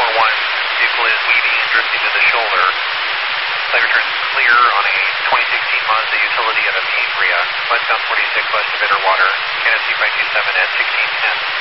vehicle is weaving and drifting to the shoulder. Flight returns clear on a 2016 Mazda Utility out of Cambria, westbound 46 west of Bitterwater, NFC 527 at 1610.